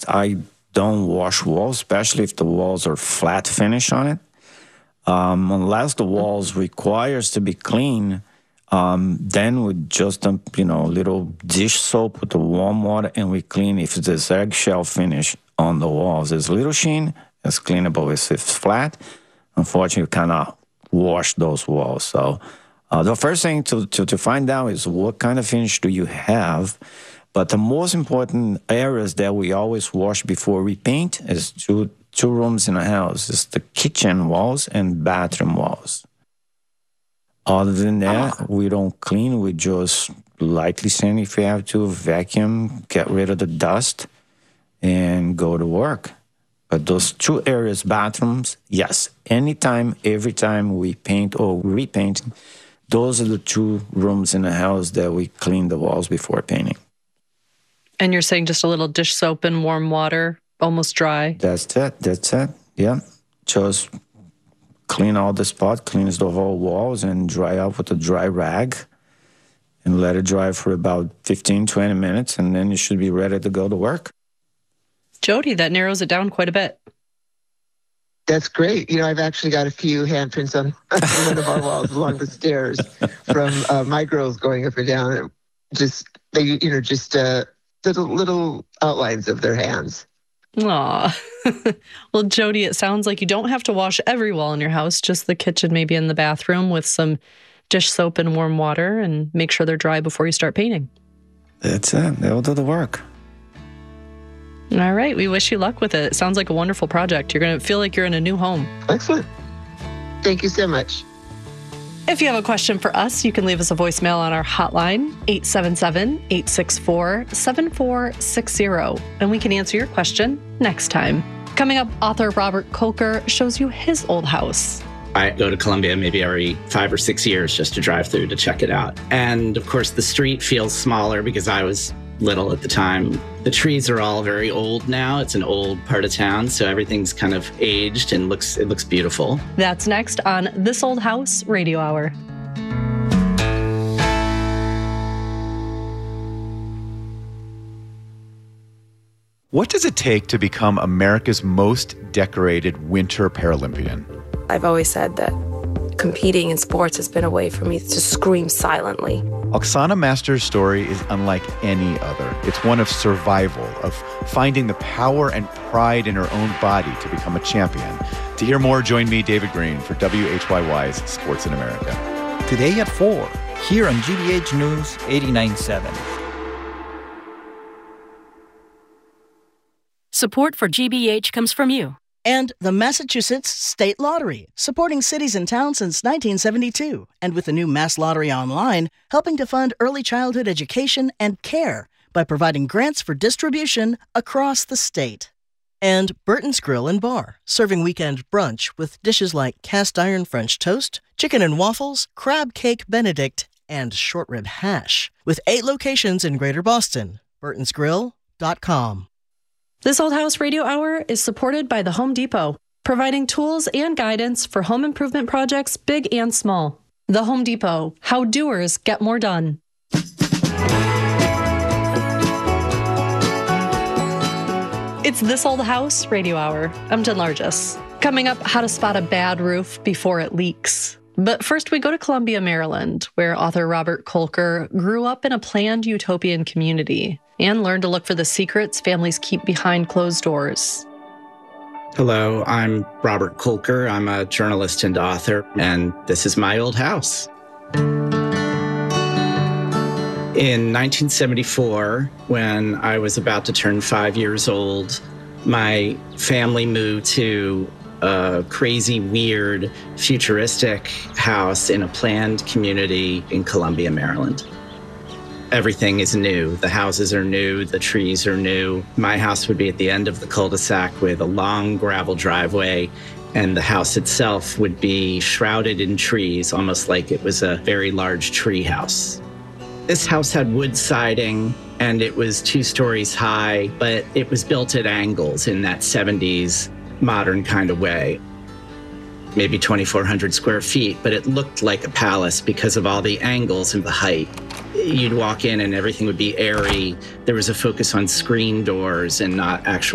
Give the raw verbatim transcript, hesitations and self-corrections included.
I don't wash walls, especially if the walls are flat finish on it. Um, unless the walls requires to be clean, um, then with just a you know little dish soap with the warm water, and we clean if there's eggshell finish on the walls. There's a little sheen, it's cleanable. If it's flat, unfortunately, you cannot wash those walls. So uh, the first thing to, to, to find out is what kind of finish do you have. But the most important areas that we always wash before we paint is two two rooms in a house. It's the kitchen walls and bathroom walls. Other than that, we don't clean. We just lightly sand if you have to, vacuum, get rid of the dust, and go to work. But those two areas, bathrooms, yes, anytime, every time we paint or repaint, those are the two rooms in the house that we clean the walls before painting. And you're saying just a little dish soap and warm water, almost dry? That's it. That's it. Yeah. Just clean all the spot, cleans the whole walls, and dry up with a dry rag. And let it dry for about fifteen, twenty minutes, and then you should be ready to go to work. Jody, that narrows it down quite a bit. That's great. You know, I've actually got a few handprints on one of our walls along the stairs from uh, my girls going up and down. Just, they, you know, just... Uh, Little, little outlines of their hands. Aw. Well, Jody, it sounds like you don't have to wash every wall in your house, just the kitchen, maybe in the bathroom with some dish soap and warm water, and make sure they're dry before you start painting. That's it. They'll do the work. All right. We wish you luck with it. It sounds like a wonderful project. You're going to feel like you're in a new home. Excellent. Thank you so much. If you have a question for us, you can leave us a voicemail on our hotline, eight seven seven, eight six four, seven four six zero, and we can answer your question next time. Coming up, author Robert Kolker shows you his old house. I go to Columbia maybe every five or six years just to drive through to check it out. And of course, the street feels smaller because I was little at the time. The trees are all very old now. It's an old part of town, so everything's kind of aged and looks it looks beautiful. That's next on This Old House Radio Hour. What does it take to become America's most decorated Winter Paralympian? I've always said that competing in sports has been a way for me to scream silently. Oksana Master's story is unlike any other. It's one of survival, of finding the power and pride in her own body to become a champion. To hear more, join me, David Green, for W H Y Y's Sports in America. Today at four, here on G B H News eighty-nine point seven. Support for G B H comes from you. And the Massachusetts State Lottery, supporting cities and towns since nineteen seventy-two. And with the new Mass Lottery Online, helping to fund early childhood education and care by providing grants for distribution across the state. And Burton's Grill and Bar, serving weekend brunch with dishes like cast iron French toast, chicken and waffles, crab cake Benedict, and short rib hash. With eight locations in Greater Boston. burtons grill dot com. This Old House Radio Hour is supported by the Home Depot, providing tools and guidance for home improvement projects big and small. The Home Depot, how doers get more done. It's This Old House Radio Hour. I'm Jen Largis. Coming up, how to spot a bad roof before it leaks. But first, we go to Columbia, Maryland, where author Robert Kolker grew up in a planned utopian community and learned to look for the secrets families keep behind closed doors. Hello, I'm Robert Kolker. I'm a journalist and author, and this is my old house. In nineteen seventy-four, when I was about to turn five years old, my family moved to a crazy, weird, futuristic house in a planned community in Columbia, Maryland. Everything is new. The houses are new. The trees are new. My house would be at the end of the cul-de-sac with a long gravel driveway, and the house itself would be shrouded in trees, almost like it was a very large tree house. This house had wood siding, and it was two stories high, but it was built at angles in that seventies modern kind of way. Maybe twenty-four hundred square feet, but it looked like a palace because of all the angles and the height. You'd walk in and everything would be airy. There was a focus on screen doors and not actual